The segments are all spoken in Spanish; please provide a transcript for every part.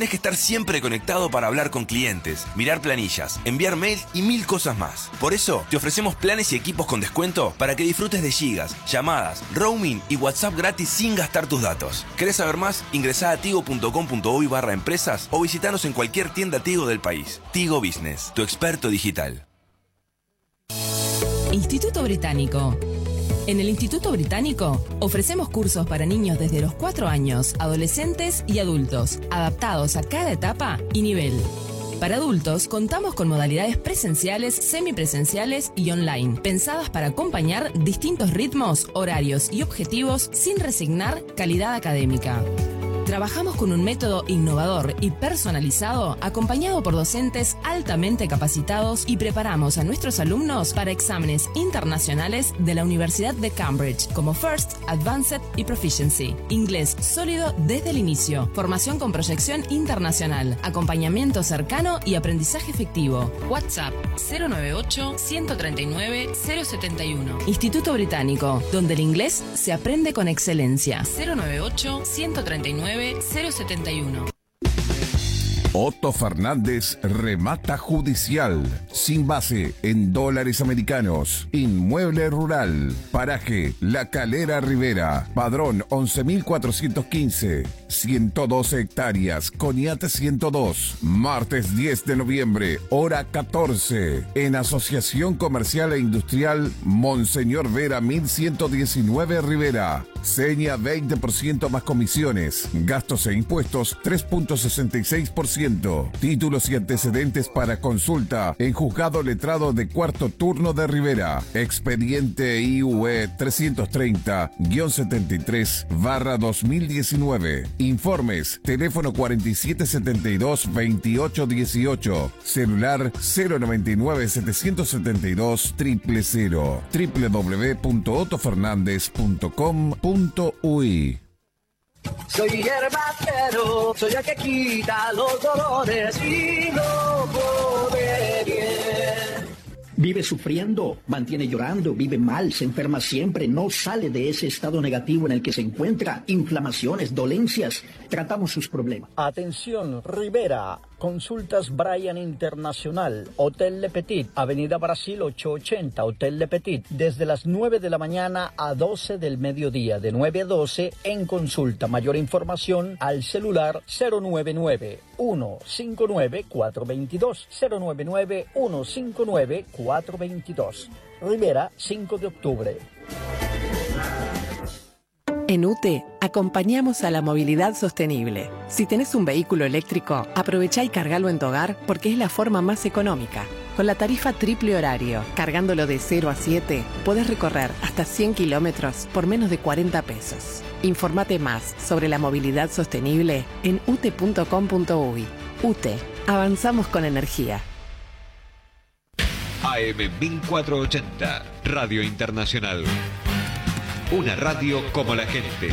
Tenés que estar siempre conectado para hablar con clientes, mirar planillas, enviar mails y 1000 cosas más. Por eso, te ofrecemos planes y equipos con descuento para que disfrutes de gigas, llamadas, roaming y WhatsApp gratis sin gastar tus datos. ¿Querés saber más? Ingresá a tigo.com.uy/empresas o visitanos en cualquier tienda Tigo del país. Tigo Business, tu experto digital. Instituto Británico. En el Instituto Británico ofrecemos cursos para niños desde los 4 años, adolescentes y adultos, adaptados a cada etapa y nivel. Para adultos, contamos con modalidades presenciales, semipresenciales y online, pensadas para acompañar distintos ritmos, horarios y objetivos sin resignar calidad académica. Trabajamos con un método innovador y personalizado, acompañado por docentes altamente capacitados, y preparamos a nuestros alumnos para exámenes internacionales de la Universidad de Cambridge, como First, Advanced y Proficiency. Inglés sólido desde el inicio, formación con proyección internacional, acompañamiento cercano y aprendizaje efectivo. WhatsApp 098-139-071. Instituto Británico, donde el inglés se aprende con excelencia. 098-139-071. Otto Fernández Remata Judicial, sin base en dólares americanos. Inmueble rural, paraje La Calera Rivera, padrón 11.415, 112 hectáreas, Coñate 102. Martes 10 de noviembre, hora 14, en Asociación Comercial e Industrial Monseñor Vera 1119 Rivera. Seña 20% más comisiones, gastos e impuestos 3.66%. Títulos y antecedentes para consulta en Juzgado Letrado de Cuarto Turno de Rivera. Expediente IUE 330-73/2019. Informes, teléfono 4772-2818, celular 099-772-000, www.otofernandez.com.uy. Soy hierbacero, soy el que quita los dolores y no come bien. Vive sufriendo, mantiene llorando, vive mal, se enferma siempre, no sale de ese estado negativo en el que se encuentra, inflamaciones, dolencias. Tratamos sus problemas. Atención, Rivera. Consultas Brian Internacional, Hotel Le Petit, Avenida Brasil 880, Hotel Le Petit, desde las 9 de la mañana a 12 del mediodía, de 9 a 12 en consulta. Mayor información al celular 099-159-422, 099-159-422. Rivera, 5 de octubre. En UTE, acompañamos a la movilidad sostenible. Si tenés un vehículo eléctrico, aprovechá y cargalo en tu hogar porque es la forma más económica. Con la tarifa triple horario, cargándolo de 0 a 7, podés recorrer hasta 100 kilómetros por menos de 40 pesos. Informate más sobre la movilidad sostenible en ute.com.uy. UTE, avanzamos con energía. AM 1480, Radio Internacional. Una radio como la gente.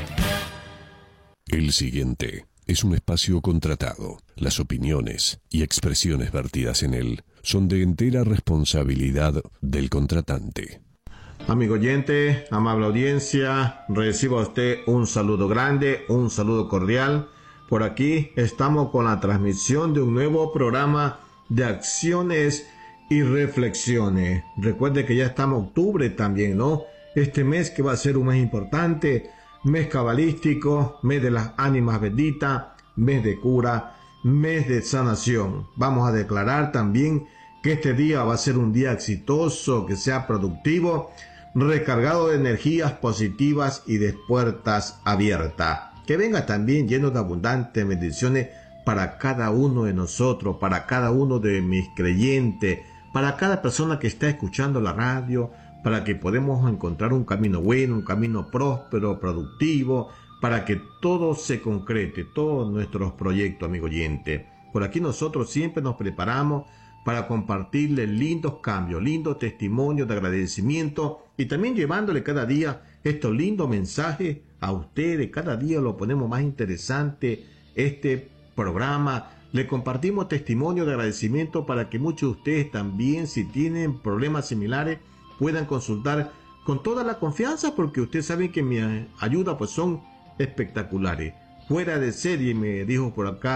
El siguiente es un espacio contratado. Las opiniones y expresiones vertidas en él son de entera responsabilidad del contratante. Amigo oyente, amable audiencia, reciba usted un saludo grande, un saludo cordial. Por aquí estamos con la transmisión de un nuevo programa de acciones y reflexiones. Recuerde que ya estamos en octubre también, ¿no? Este mes que va a ser un mes importante, mes cabalístico, mes de las ánimas benditas, mes de cura, mes de sanación. Vamos a declarar también que este día va a ser un día exitoso, que sea productivo, recargado de energías positivas y de puertas abiertas. Que venga también lleno de abundantes bendiciones para cada uno de nosotros, para cada uno de mis creyentes, para cada persona que está escuchando la radio, para que podamos encontrar un camino bueno, un camino próspero, productivo, para que todo se concrete, todos nuestros proyectos, amigo oyente. Por aquí nosotros siempre nos preparamos para compartirle lindos cambios, lindos testimonios de agradecimiento y también llevándole cada día estos lindos mensajes a ustedes. Cada día lo ponemos más interesante este programa. Le compartimos testimonios de agradecimiento para que muchos de ustedes también, si tienen problemas similares, puedan consultar con toda la confianza, porque ustedes saben que mi ayuda pues son espectaculares, fuera de serie, me dijo por acá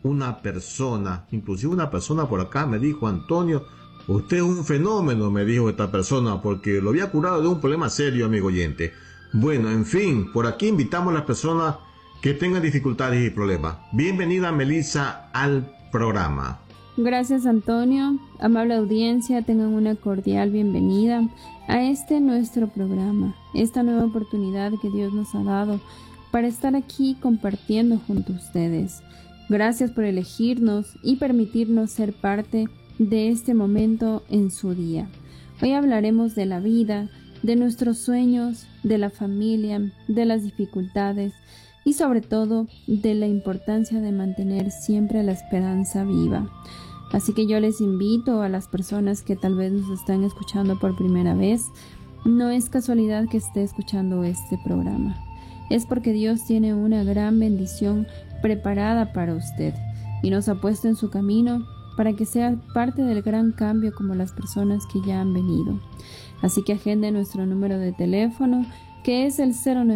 una persona, inclusive una persona por acá me dijo: Antonio, usted es un fenómeno, me dijo esta persona, porque lo había curado de un problema serio, amigo oyente. Bueno, en fin, por aquí invitamos a las personas que tengan dificultades y problemas. Bienvenida, Melissa, al programa. Gracias, Antonio. Amable audiencia, tengan una cordial bienvenida a este nuestro programa, esta nueva oportunidad que Dios nos ha dado para estar aquí compartiendo junto a ustedes. Gracias por elegirnos y permitirnos ser parte de este momento en su día. Hoy hablaremos de la vida, de nuestros sueños, de la familia, de las dificultades y sobre todo de la importancia de mantener siempre la esperanza viva. Así que yo les invito a las personas que tal vez nos están escuchando por primera vez, no es casualidad que esté escuchando este programa. Es porque Dios tiene una gran bendición preparada para usted y nos ha puesto en su camino para que sea parte del gran cambio como las personas que ya han venido. Así que agende nuestro número de teléfono, que es el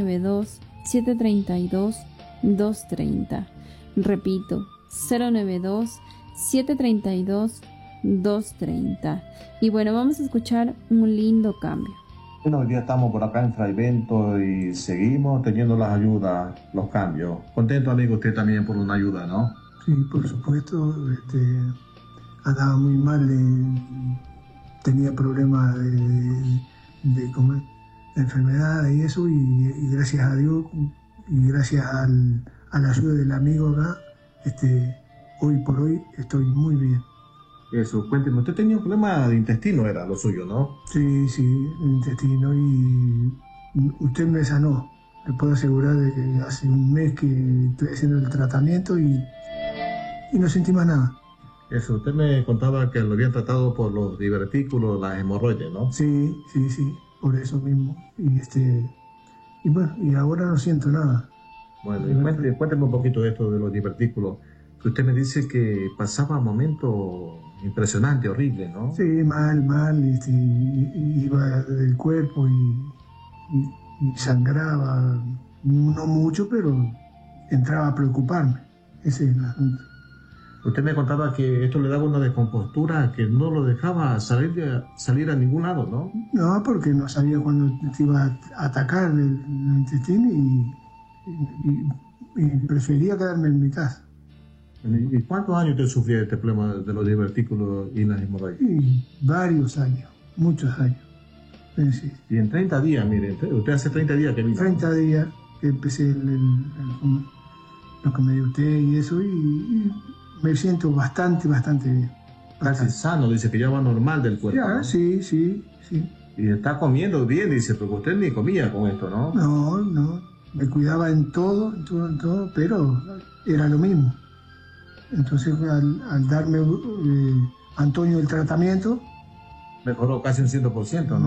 092-732-230. Repito, 092-732-230. Y bueno, vamos a escuchar un lindo cambio. Bueno, hoy día estamos por acá en Fraivento y seguimos teniendo las ayudas, los cambios. Contento, amigo, usted también por una ayuda, ¿no? Sí, por supuesto. Andaba muy mal, tenía problemas de enfermedad y eso, y gracias a Dios y gracias a la ayuda del amigo acá, hoy por hoy estoy muy bien. Eso, cuénteme, usted tenía un problema de intestino, era lo suyo, ¿no? Sí, el intestino, y usted me sanó. Le puedo asegurar de que hace un mes que estoy haciendo el tratamiento y no sentí más nada. Eso, usted me contaba que lo habían tratado por los divertículos, las hemorroides, ¿no? Sí, por eso mismo. Y bueno, y ahora no siento nada. Bueno, y cuénteme un poquito de esto de los divertículos. Usted me dice que pasaba momentos impresionantes, horribles, ¿no? Sí, mal, iba del cuerpo y sangraba, no mucho, pero entraba a preocuparme. Ese es el asunto. Usted me contaba que esto le daba una descompostura que no lo dejaba salir a ningún lado, ¿no? No, porque no sabía cuándo te iba a atacar el intestino y prefería quedarme en mi casa. ¿Y cuántos años usted sufría este problema de los divertículos y las hemorroides? Y varios años, muchos años. Sí. Y en 30 días, mire, usted hace 30 días que vino. 30 días que empecé lo que me dio usted y eso, y me siento bastante bien. Casi sano, dice que ya va normal del cuerpo. Ya, ¿no? Sí. Y está comiendo bien, dice, porque usted ni comía con esto, ¿no? No, me cuidaba en todo, pero era lo mismo. Entonces, al darme Antonio el tratamiento, mejoró casi un 100%, ¿no?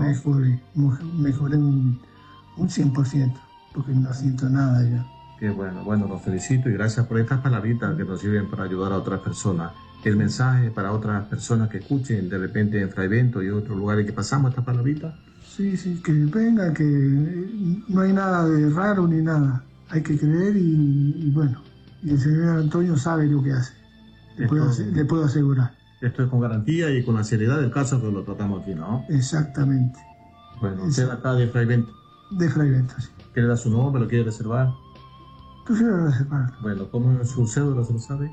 Mejoré un 100%, porque no siento nada ya. Qué bueno, los felicito y gracias por estas palabritas que nos sirven para ayudar a otras personas. El mensaje para otras personas que escuchen de repente en Fraivento y otros lugares que pasamos estas palabritas. Sí, que vengan, que no hay nada de raro ni nada. Hay que creer y bueno. Y el señor Antonio sabe lo que hace. Le puedo asegurar. Esto es con garantía y con la seriedad del caso que lo tratamos aquí, ¿no? Exactamente. Bueno, usted acá de Fraivento. De Fraivento, sí. ¿Quiere dar su nombre? ¿Lo quiere reservar? Prefiero reservar. Bueno, ¿cómo es su cédula? ¿Se lo sabe?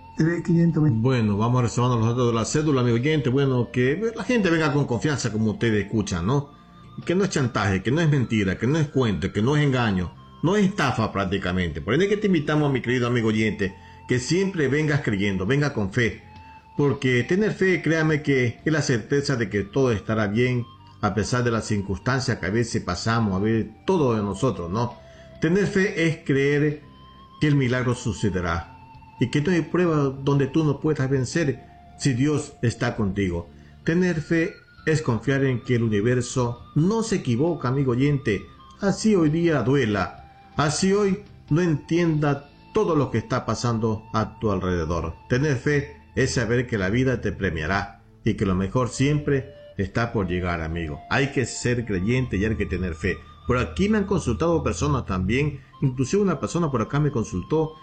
3520. Bueno, vamos reservando los datos de la cédula, amigo oyente. Bueno, que la gente venga con confianza como ustedes escuchan, ¿no? Que no es chantaje, que no es mentira, que no es cuento, que no es engaño. No es estafa prácticamente. Por eso es que te invitamos, mi querido amigo oyente, que siempre vengas creyendo, venga con fe. Porque tener fe, créame que es la certeza de que todo estará bien, a pesar de las circunstancias que a veces pasamos, a ver todo de nosotros, ¿no? Tener fe es creer que el milagro sucederá y que no hay prueba donde tú no puedas vencer si Dios está contigo. Tener fe es confiar en que el universo no se equivoca, amigo oyente. Así hoy día duela, así hoy no entienda todo lo que está pasando a tu alrededor. Tener fe es saber que la vida te premiará y que lo mejor siempre está por llegar, amigo. Hay que ser creyente y hay que tener fe. Por aquí me han consultado personas también, inclusive una persona por acá me consultó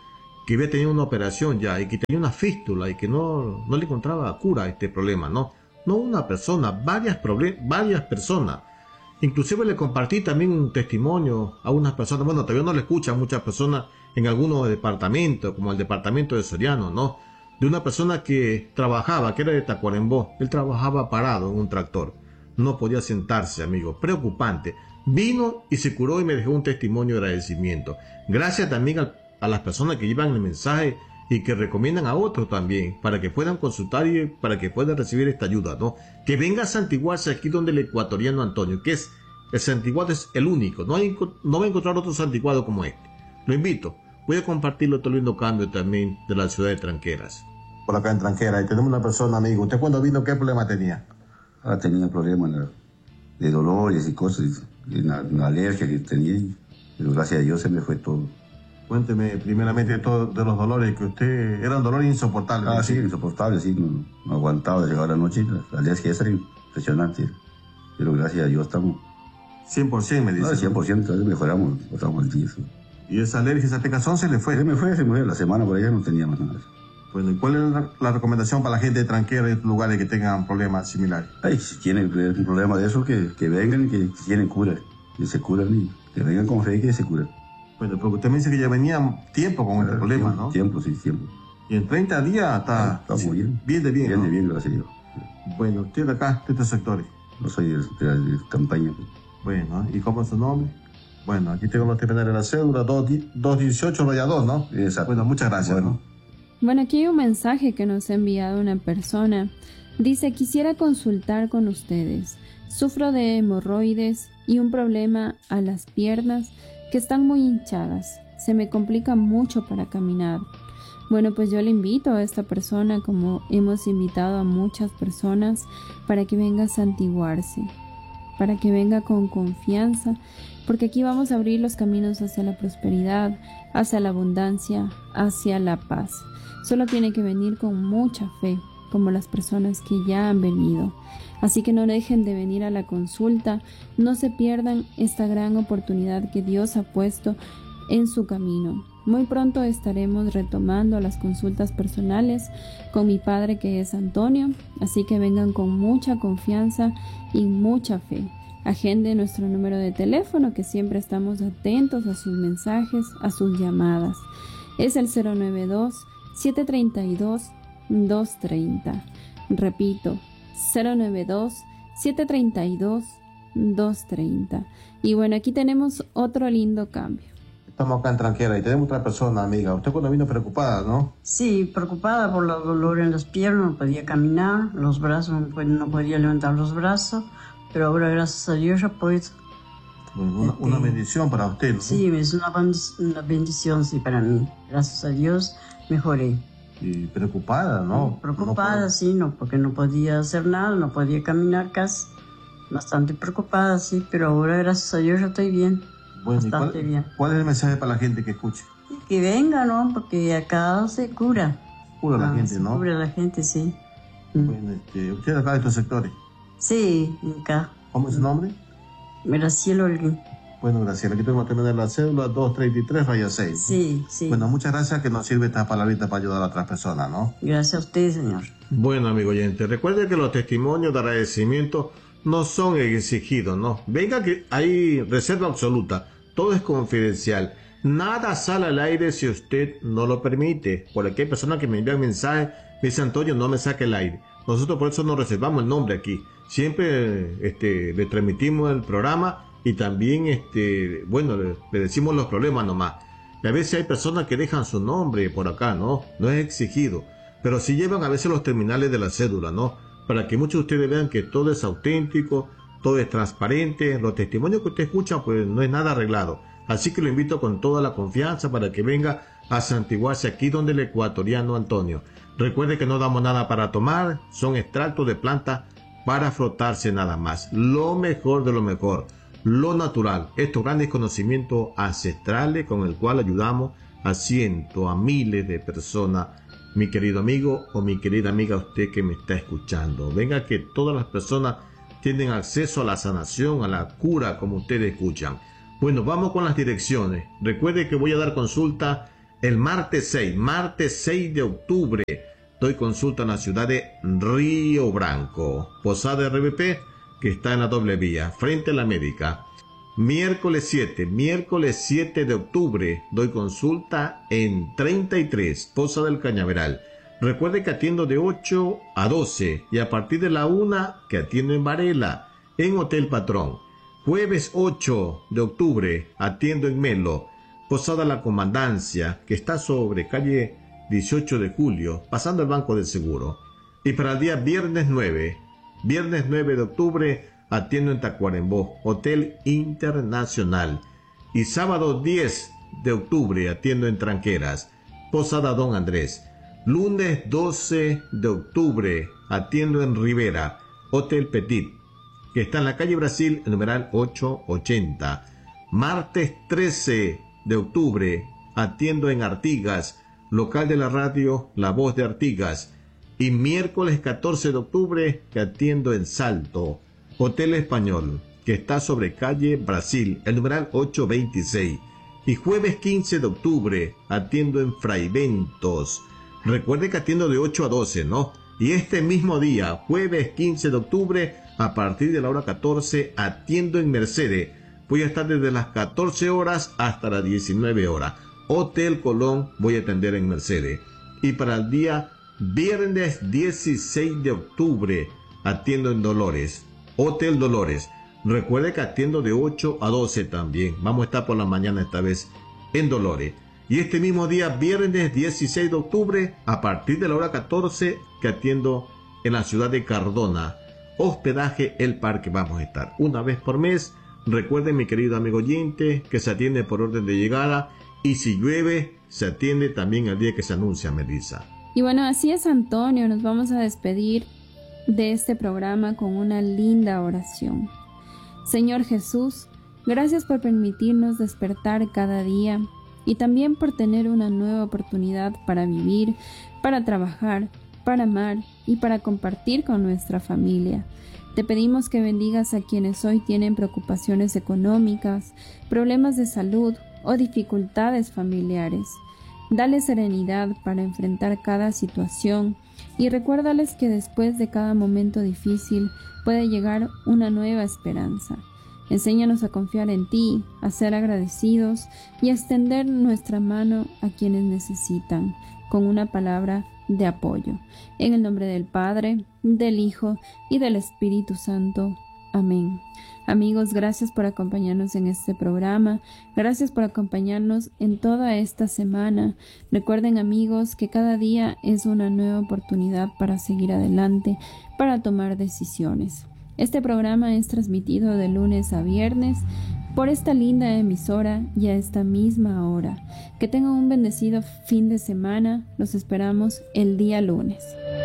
que había tenido una operación ya y que tenía una fístula y que no le encontraba cura a este problema, ¿no? No una persona, varias personas. Inclusive le compartí también un testimonio a unas personas, bueno, todavía no le escuchan muchas personas en algunos departamentos, como el departamento de Soriano, ¿no? De una persona que trabajaba, que era de Tacuarembó, él trabajaba parado en un tractor, no podía sentarse, amigo, preocupante. Vino y se curó y me dejó un testimonio de agradecimiento. Gracias también a las personas que llevan el mensaje y que recomiendan a otros también, para que puedan consultar y para que puedan recibir esta ayuda, ¿no? Que venga a santiguarse aquí donde el ecuatoriano Antonio, que es el santiguado, es el único, no va a encontrar otro santiguado como este. Lo invito, voy a compartirlo todo lindo cambio también de la ciudad de Tranqueras. Por acá en Tranqueras, y tenemos una persona, amigo. ¿Usted cuando vino qué problema tenía? Tenía problemas de dolores y cosas, y una alergia que tenía, pero gracias a Dios se me fue todo. Cuénteme primeramente todo de los dolores que usted... Eran dolores insoportables. Sí, insoportables, sí, no aguantaba de llegar a la noche, la alergia esa era impresionante, pero gracias a Dios estamos... 100% me dice. 100%, mejoramos, estamos al día. Sí. ¿Y esa alergia, esa picazón se le fue? Se me fue, la semana por allá no tenía más nada. Bueno, ¿y cuál es la recomendación para la gente de Tranquera y otros lugares que tengan problemas similares? Si tienen un problema de eso, que vengan y que tienen cura, que se curan y que vengan con fe y que se curan. Bueno, porque usted me dice que ya venía tiempo con este problema, ¿no? Tiempo. Y en 30 días está muy bien. Bien de bien, Bien ¿no? de bien, gracias a Dios. Bueno, usted de acá, de estos sectores. No soy de campaña. Bueno, ¿y cómo es su nombre? Bueno, aquí tengo los terminales de la cédula, 218 Raya 2, ¿no? Exacto. Bueno, muchas gracias. Bueno, aquí hay un mensaje que nos ha enviado una persona. Dice, quisiera consultar con ustedes. Sufro de hemorroides y un problema a las piernas que están muy hinchadas. Se me complica mucho para caminar. Bueno, pues yo le invito a esta persona, como hemos invitado a muchas personas, para que venga a santiguarse, para que venga con confianza, porque aquí vamos a abrir los caminos hacia la prosperidad, hacia la abundancia, hacia la paz. Solo tiene que venir con mucha fe, como las personas que ya han venido. Así que no dejen de venir a la consulta, no se pierdan esta gran oportunidad que Dios ha puesto en su camino. Muy pronto estaremos retomando las consultas personales con mi padre, que es Antonio, así que vengan con mucha confianza y mucha fe. Agenden nuestro número de teléfono, que siempre estamos atentos a sus mensajes, a sus llamadas. Es el 092-732-230. Repito, 092-732-230. Y bueno, aquí tenemos otro lindo cambio. Estamos acá en Tranquera y tenemos otra persona, amiga. Usted cuando vino preocupada, ¿no? Sí, preocupada por los dolores en las piernas, no podía caminar, los brazos, no podía levantar los brazos, pero ahora gracias a Dios ya puedo. Bueno, una bendición para usted, ¿no? Sí, es una bendición, sí, para mí. Gracias a Dios mejoré. Y preocupada, ¿no? Preocupada, sí, no, porque no podía hacer nada, no podía caminar casi. Bastante preocupada, sí, pero ahora gracias a Dios ya estoy bien. Bueno, bastante bien. ¿Cuál es el mensaje para la gente que escuche? Que venga, ¿no? Porque acá se cura. Cura la gente, ¿no? Cura la gente, sí. Bueno, ¿usted acá de estos sectores? Sí, acá. ¿Cómo es su nombre? Graciela Holguín. Bueno, Graciela, aquí tengo que tener la cédula 233 raya 6. Sí. Bueno, muchas gracias, que nos sirve esta palabrita para ayudar a otras personas, ¿no? Gracias a usted, señor. Bueno, amigo oyente, recuerde que los testimonios de agradecimiento no son exigidos, ¿no? Venga que hay reserva absoluta, todo es confidencial. Nada sale al aire si usted no lo permite. Por aquí hay personas que me envían mensajes, me dicen, Antonio, no me saque el aire. Nosotros por eso nos reservamos el nombre aquí. Siempre le transmitimos el programa y también, le decimos los problemas nomás. Y a veces hay personas que dejan su nombre por acá, ¿no? No es exigido. Pero sí llevan a veces los terminales de la cédula, ¿no? Para que muchos de ustedes vean que todo es auténtico, todo es transparente. Los testimonios que usted escucha, pues no es nada arreglado. Así que lo invito con toda la confianza para que venga a santiguarse aquí donde el ecuatoriano Antonio. Recuerde que no damos nada para tomar, son extractos de planta para frotarse nada más. Lo mejor de lo mejor, lo natural. Estos grandes conocimientos ancestrales con el cual ayudamos a cientos, a miles de personas. Mi querido amigo o mi querida amiga, usted que me está escuchando. Venga que todas las personas tienen acceso a la sanación, a la cura, como ustedes escuchan. Bueno, vamos con las direcciones. Recuerde que voy a dar consulta El martes 6 de octubre, doy consulta en la ciudad de Río Branco. Posada RBP, que está en la doble vía, frente a la América. Miércoles 7 de octubre, doy consulta en 33, Posada del Cañaveral. Recuerde que atiendo de 8 a 12 y a partir de la 1 que atiendo en Varela, en Hotel Patrón. Jueves 8 de octubre, atiendo en Melo, Posada La Comandancia, que está sobre calle 18 de julio, pasando el Banco del Seguro. Y para el día viernes 9 de octubre, atiendo en Tacuarembó, Hotel Internacional. Y sábado 10 de octubre, atiendo en Tranqueras, Posada Don Andrés. Lunes 12 de octubre, atiendo en Rivera, Hotel Petit, que está en la calle Brasil, el numeral 880. Martes 13 de octubre, atiendo en Artigas, local de la radio La Voz de Artigas. Y miércoles 14 de octubre, que atiendo en Salto, Hotel Español, que está sobre calle Brasil, el numeral 826. Y jueves 15 de octubre, atiendo en Fraiventos. Recuerde que atiendo de 8 a 12, ¿no? Y este mismo día, jueves 15 de octubre, a partir de la hora 14, atiendo en Mercedes. Voy a estar desde las 14 horas hasta las 19 horas. Hotel Colón voy a atender en Mercedes. Y para el día viernes 16 de octubre, atiendo en Dolores. Hotel Dolores. Recuerde que atiendo de 8 a 12 también. Vamos a estar por la mañana esta vez en Dolores. Y este mismo día, viernes 16 de octubre, a partir de la hora 14, que atiendo en la ciudad de Cardona. Hospedaje El Parque. Vamos a estar una vez por mes. Recuerden, mi querido amigo oyente, que se atiende por orden de llegada. Y si llueve, se atiende también el día que se anuncia, Melissa. Y bueno, así es, Antonio. Nos vamos a despedir de este programa con una linda oración. Señor Jesús, gracias por permitirnos despertar cada día y también por tener una nueva oportunidad para vivir, para trabajar, para amar y para compartir con nuestra familia. Te pedimos que bendigas a quienes hoy tienen preocupaciones económicas, problemas de salud o dificultades familiares. Dale serenidad para enfrentar cada situación y recuérdales que después de cada momento difícil puede llegar una nueva esperanza. Enséñanos a confiar en ti, a ser agradecidos y a extender nuestra mano a quienes necesitan, con una palabra de apoyo. En el nombre del Padre, del Hijo y del Espíritu Santo. Amén. Amigos, gracias por acompañarnos en este programa. Gracias por acompañarnos en toda esta semana. Recuerden, amigos, que cada día es una nueva oportunidad para seguir adelante, para tomar decisiones. Este programa es transmitido de lunes a viernes por esta linda emisora y a esta misma hora. Que tengan un bendecido fin de semana. Los esperamos el día lunes.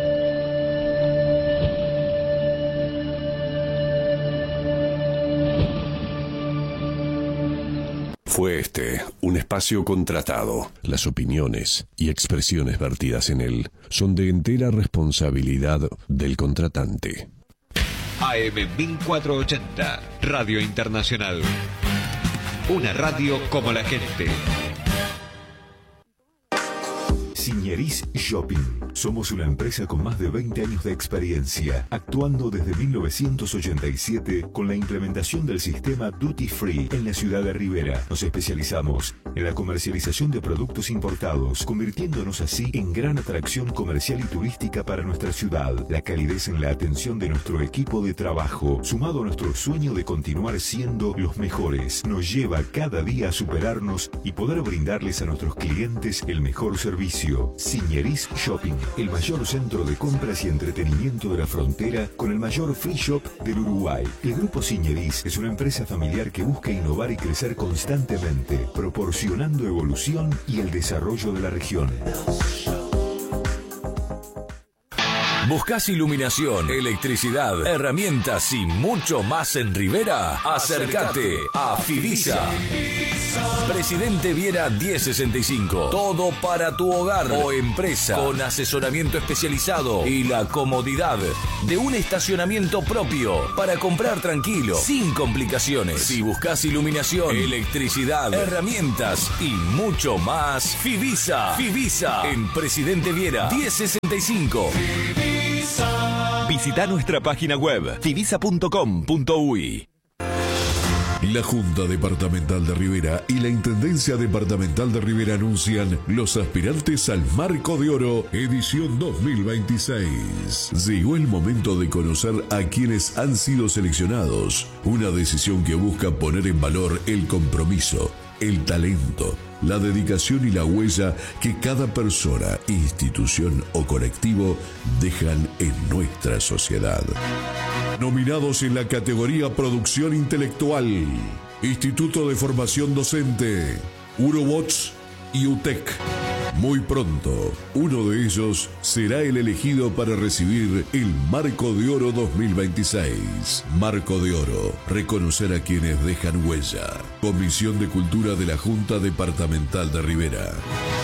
Fue este un espacio contratado. Las opiniones y expresiones vertidas en él son de entera responsabilidad del contratante. AM 1480, Radio Internacional. Una radio como la gente. Signeris Shopping. Somos una empresa con más de 20 años de experiencia, actuando desde 1987 con la implementación del sistema Duty Free en la ciudad de Rivera. Nos especializamos en la comercialización de productos importados, convirtiéndonos así en gran atracción comercial y turística para nuestra ciudad. La calidez en la atención de nuestro equipo de trabajo, sumado a nuestro sueño de continuar siendo los mejores, nos lleva cada día a superarnos y poder brindarles a nuestros clientes el mejor servicio. Signeris Shopping, el mayor centro de compras y entretenimiento de la frontera con el mayor free shop del Uruguay. El Grupo Signeris es una empresa familiar que busca innovar y crecer constantemente, proporcionando evolución y el desarrollo de la región. ¿Buscas iluminación, electricidad, herramientas y mucho más en Rivera? Acércate a Fidisa. Presidente Viera 1065. Todo para tu hogar o empresa, con asesoramiento especializado y la comodidad de un estacionamiento propio para comprar tranquilo, sin complicaciones. Si buscas iluminación, electricidad, herramientas y mucho más, Fivisa. Fivisa en Presidente Viera 1065. Visita nuestra página web fivisa.com.uy. La Junta Departamental de Rivera y la Intendencia Departamental de Rivera anuncian los aspirantes al Marco de Oro, edición 2026. Llegó el momento de conocer a quienes han sido seleccionados. Una decisión que busca poner en valor el compromiso, el talento, la dedicación y la huella que cada persona, institución o colectivo dejan en nuestra sociedad. Nominados en la categoría Producción Intelectual, Instituto de Formación Docente, Urobots y UTEC. Muy pronto, uno de ellos será el elegido para recibir el Marco de Oro 2026. Marco de Oro, reconocer a quienes dejan huella. Comisión de Cultura de la Junta Departamental de Rivera.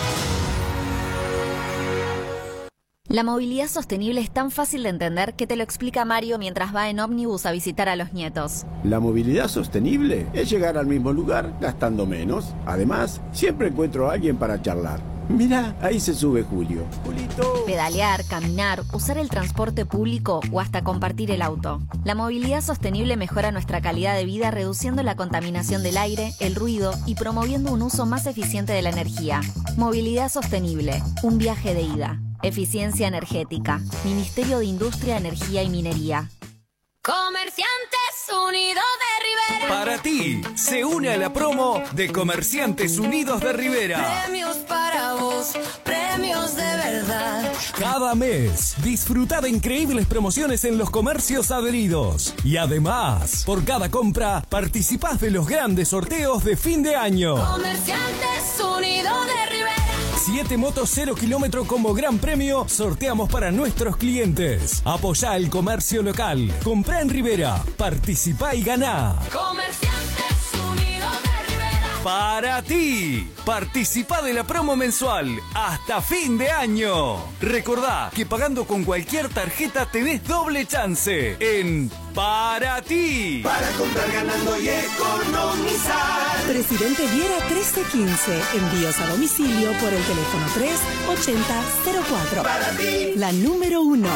La movilidad sostenible es tan fácil de entender que te lo explica Mario mientras va en ómnibus a visitar a los nietos. La movilidad sostenible es llegar al mismo lugar gastando menos. Además, siempre encuentro a alguien para charlar. Mirá, ahí se sube Julio. Julito. Pedalear, caminar, usar el transporte público o hasta compartir el auto. La movilidad sostenible mejora nuestra calidad de vida reduciendo la contaminación del aire, el ruido y promoviendo un uso más eficiente de la energía. Movilidad sostenible, un viaje de ida. Eficiencia energética. Ministerio de Industria, Energía y Minería. Comerciantes Unidos de Rivera. Para ti, se une a la promo de Comerciantes Unidos de Rivera. Premios para vos, premios de verdad. Cada mes, disfruta de increíbles promociones en los comercios adheridos. Y además, por cada compra, participás de los grandes sorteos de fin de año. Comerciantes Unidos de Rivera. 7 motos 0 kilómetro como gran premio sorteamos para nuestros clientes. Apoyá el comercio local. Comprá en Rivera. Participá y ganá. Comerciantes Unidos de Rivera. Para ti. Participá de la promo mensual hasta fin de año. Recordá que pagando con cualquier tarjeta tenés doble chance en Para ti. Para comprar ganando y economizar. Presidente Viera 1315. Envíos a domicilio por el teléfono 38004. Para ti. La número 1.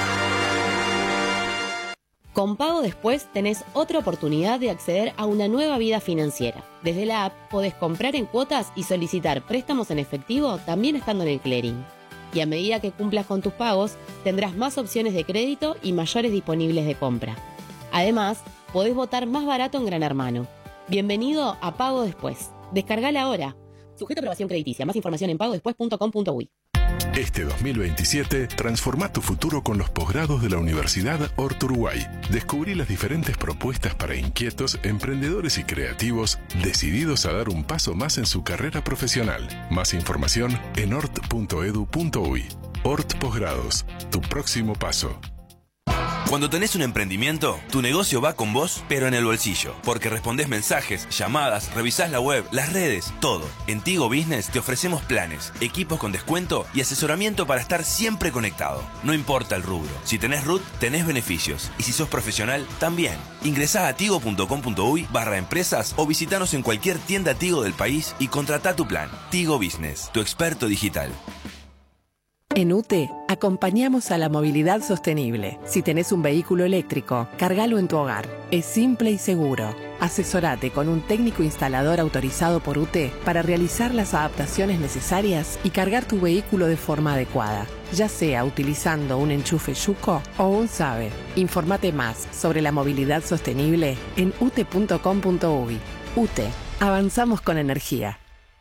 Con Pago Después tenés otra oportunidad de acceder a una nueva vida financiera. Desde la app podés comprar en cuotas y solicitar préstamos en efectivo también estando en el clearing. Y a medida que cumplas con tus pagos, tendrás más opciones de crédito y mayores disponibles de compra. Además, podés votar más barato en Gran Hermano. Bienvenido a Pago Después. Descargala ahora. Sujeto a aprobación crediticia. Más información en pagodespues.com.uy. Este 2027, transforma tu futuro con los posgrados de la Universidad Hort Uruguay. Descubrí las diferentes propuestas para inquietos, emprendedores y creativos decididos a dar un paso más en su carrera profesional. Más información en hort.edu.uy. Hort Posgrados, tu próximo paso. Cuando tenés un emprendimiento, tu negocio va con vos, pero en el bolsillo. Porque respondés mensajes, llamadas, revisás la web, las redes, todo. En Tigo Business te ofrecemos planes, equipos con descuento y asesoramiento para estar siempre conectado. No importa el rubro. Si tenés RUT, tenés beneficios. Y si sos profesional, también. Ingresá a tigo.com.uy/empresas o visitanos en cualquier tienda Tigo del país y contratá tu plan. Tigo Business, tu experto digital. En UTE, acompañamos a la movilidad sostenible. Si tenés un vehículo eléctrico, cargalo en tu hogar. Es simple y seguro. Asesorate con un técnico instalador autorizado por UTE para realizar las adaptaciones necesarias y cargar tu vehículo de forma adecuada, ya sea utilizando un enchufe Yuco o un SABE. Informate más sobre la movilidad sostenible en ute.com.uy. UTE, avanzamos con energía.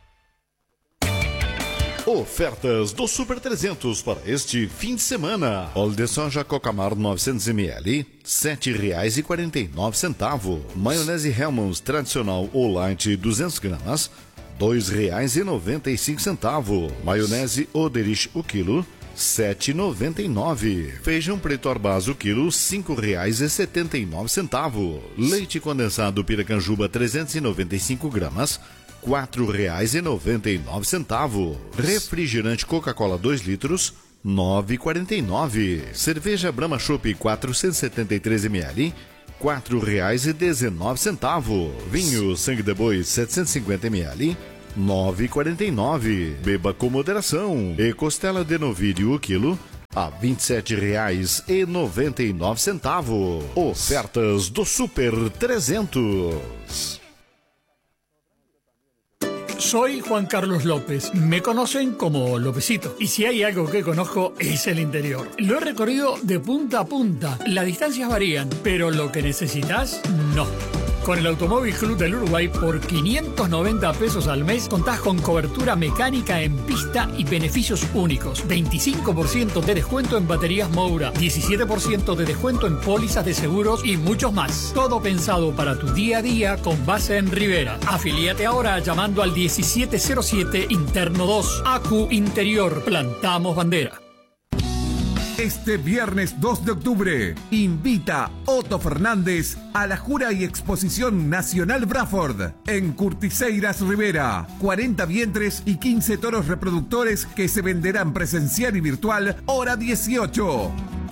Ofertas do Super 300 para este fim de semana. Óleo de soja Cocamar 900 ml, R$ 7,49. Maionese Hellmann's tradicional ou light 200 gramas, R$ 2,95. Maionese Oderich o quilo, R$ 7,99. Feijão preto Arbaz o quilo, R$ 5,79. Leite condensado Piracanjuba 395 gramas, R$ R$4,99. Refrigerante Coca-Cola 2 litros, R$ 9,49. Cerveja Brahma Chopp 473 ml, R$ 4,19. Vinho Sangue de Boi 750 ml, R$ 9,49. Beba com moderação. E costela de novilho o quilo a R$ 27,99. Ofertas do Super 300. Soy Juan Carlos López. Me conocen como Lópezito. Y si hay algo que conozco es el interior. Lo he recorrido de punta a punta. Las distancias varían, pero lo que necesitas, no. Con el Automóvil Club del Uruguay, por 590 pesos al mes, contás con cobertura mecánica en pista y beneficios únicos. 25% de descuento en baterías Moura, 17% de descuento en pólizas de seguros y muchos más. Todo pensado para tu día a día con base en Rivera. Afilíate ahora llamando al 1707 Interno 2. ACU Interior. Plantamos bandera. Este viernes 2 de octubre, invita Otto Fernández a la Jura y Exposición Nacional Braford en Curtiseiras Rivera. 40 vientres y 15 toros reproductores que se venderán presencial y virtual hora 18.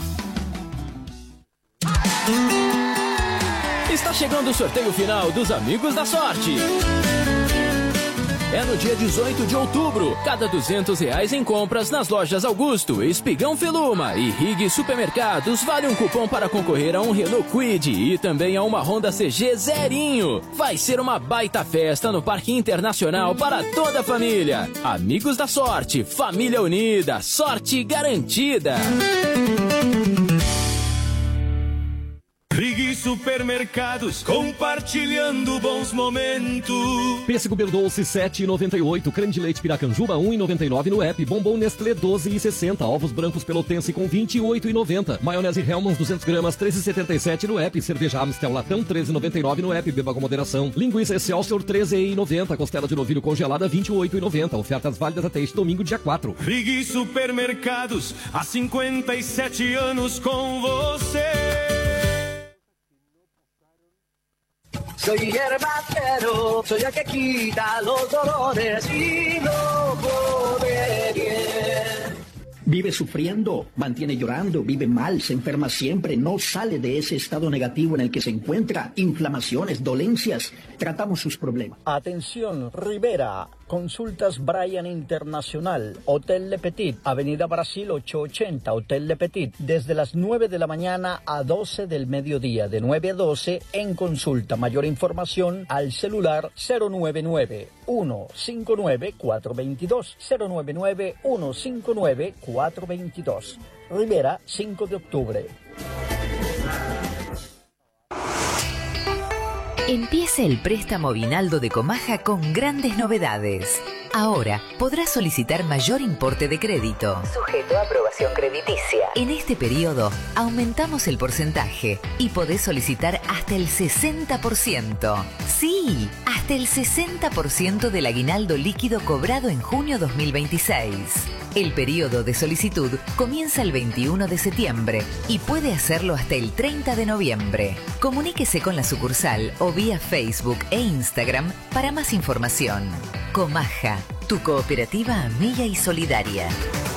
Está chegando o sorteio final dos Amigos da Sorte. É no dia 18 de outubro. Cada R$200 em compras nas lojas Augusto, Espigão Feluma e Rig Supermercados vale um cupom para concorrer a um Renault Kwid e também a uma Honda CG zerinho. Vai ser uma baita festa no Parque Internacional para toda a família. Amigos da Sorte, família unida, sorte garantida. Rig Supermercados, compartilhando bons momentos. Pêssego Berdoce 7,98, creme de leite Piracanjuba 1,99 no app, bombom Nestlé 12,60, ovos brancos Pelotense com 28,90, maionese Hellmann's 200 gramas 13,77 no app, cerveja Amstel Latão 13,99 no app, beba com moderação, linguiça Excelsior 13,90, costela de novilho congelada 28,90, ofertas válidas até este domingo dia 4. Rig Supermercados, há 57 anos com você. Soy hierbacero, soy el que quita los dolores y no come bien. Vive sufriendo, mantiene llorando, vive mal, se enferma siempre, no sale de ese estado negativo en el que se encuentra, inflamaciones, dolencias, tratamos sus problemas. Atención, Rivera, Consultas Bryan Internacional, Hotel Le Petit, Avenida Brasil 880, Hotel Le Petit, desde las 9 de la mañana a 12 del mediodía, de 9 a 12 en consulta. Mayor información al celular 099-159-422, 099-159-422. Rivera, 5 de octubre. Empieza el préstamo Vinaldo de Comaja con grandes novedades. Ahora podrás solicitar mayor importe de crédito, sujeto a aprobación crediticia. En este periodo aumentamos el porcentaje y podés solicitar hasta el 60%. Sí, hasta el 60% del aguinaldo líquido cobrado en junio 2026. El periodo de solicitud comienza el 21 de septiembre y puede hacerlo hasta el 30 de noviembre. Comuníquese con la sucursal o vía Facebook e Instagram para más información. Comaja, tu cooperativa amiga y solidaria.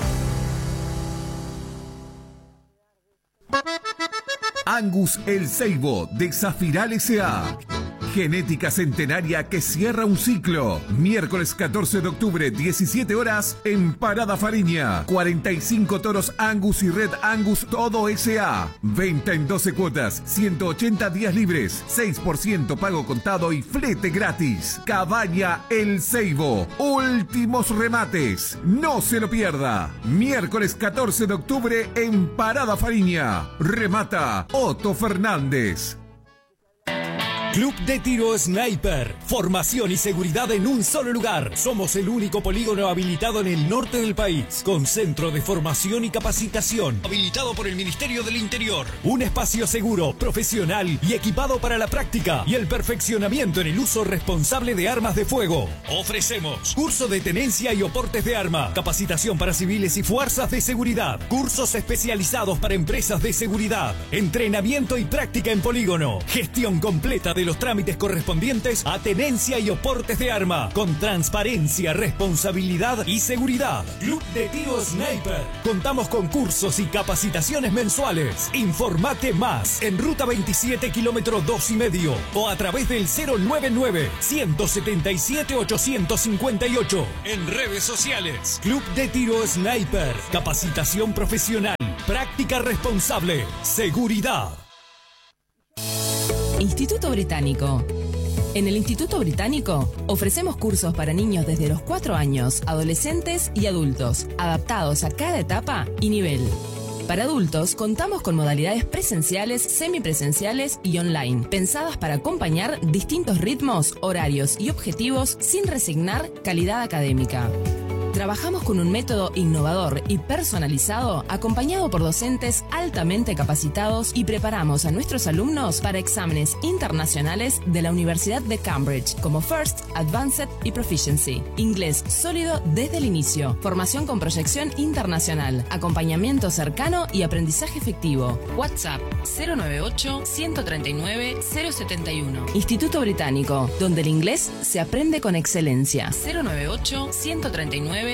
Angus El Ceibo de Zafiral S.A. Genética centenaria que cierra un ciclo. Miércoles 14 de octubre, 17 horas, en Parada Fariña. 45 toros Angus y Red Angus todo S.A. Venta en 12 cuotas, 180 días libres, 6% pago contado y flete gratis. Cabaña El Ceibo. Últimos remates. No se lo pierda. Miércoles 14 de octubre en Parada Fariña. Remata Otto Fernández. Club de Tiro Sniper. Formación y seguridad en un solo lugar. Somos el único polígono habilitado en el norte del país, con centro de formación y capacitación, habilitado por el Ministerio del Interior. Un espacio seguro, profesional y equipado para la práctica y el perfeccionamiento en el uso responsable de armas de fuego. Ofrecemos curso de tenencia y oportes de arma, capacitación para civiles y fuerzas de seguridad, cursos especializados para empresas de seguridad, entrenamiento y práctica en polígono, gestión completa de los trámites correspondientes a tenencia y oportes de arma, con transparencia, responsabilidad y seguridad. Club de Tiro Sniper. Contamos con cursos y capacitaciones mensuales. Informate más en Ruta 27, kilómetro 2,5 o a través del 099-177-858. En redes sociales. Club de Tiro Sniper. Capacitación profesional. Práctica responsable. Seguridad. Instituto Británico. En el Instituto Británico ofrecemos cursos para niños desde los 4 años, adolescentes y adultos, adaptados a cada etapa y nivel. Para adultos contamos con modalidades presenciales, semipresenciales y online, pensadas para acompañar distintos ritmos, horarios y objetivos sin resignar calidad académica. Trabajamos con un método innovador y personalizado, acompañado por docentes altamente capacitados, y preparamos a nuestros alumnos para exámenes internacionales de la Universidad de Cambridge, como First, Advanced y Proficiency. Inglés sólido desde el inicio, formación con proyección internacional, acompañamiento cercano y aprendizaje efectivo. WhatsApp 098-139-071. Instituto Británico, donde el inglés se aprende con excelencia. 098-139-071.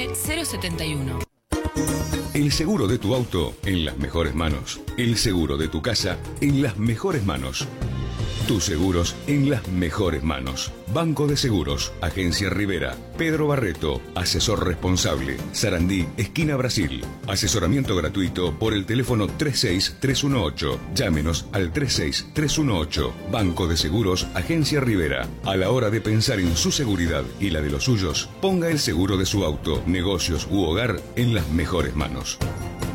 El seguro de tu auto en las mejores manos. El seguro de tu casa en las mejores manos. Tus seguros en las mejores manos. Banco de Seguros, Agencia Rivera, Pedro Barreto, asesor responsable, Sarandí, esquina Brasil. Asesoramiento gratuito por el teléfono 36318. Llámenos al 36318. Banco de Seguros, Agencia Rivera. A la hora de pensar en su seguridad y la de los suyos, ponga el seguro de su auto, negocios u hogar en las mejores manos.